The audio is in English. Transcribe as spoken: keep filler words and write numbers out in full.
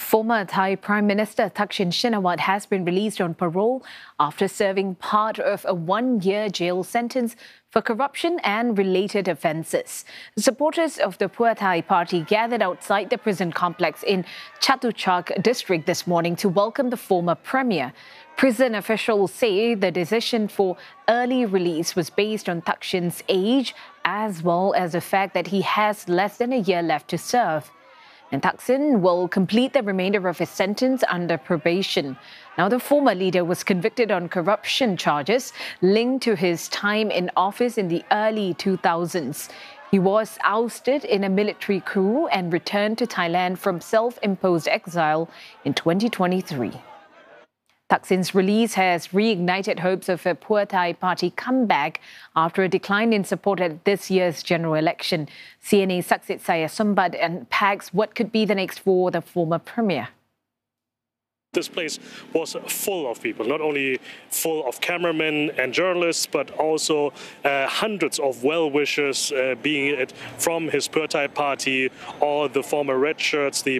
Former Thai Prime Minister Thaksin Shinawatra has been released on parole after serving part of a one-year jail sentence for corruption and related offences. Supporters of the Pheu Thai party gathered outside the prison complex in Chatuchak district this morning to welcome the former premier. Prison officials say the decision for early release was based on Thaksin's age as well as the fact that he has less than a year left to serve. And Thaksin will complete the remainder of his sentence under probation. Now, the former leader was convicted on corruption charges linked to his time in office in the early two thousands. He was ousted in a military coup and returned to Thailand from self-imposed exile in twenty twenty-three. Thaksin's release has reignited hopes of a Pheu Thai party comeback after a decline in support at this year's general election. C N A's Saksit Sayasombat unpacks what could be the next for the former premier. This place was full of people, not only full of cameramen and journalists, but also uh, hundreds of well-wishers, uh, being it from his Pheu Thai party or the former red shirts, the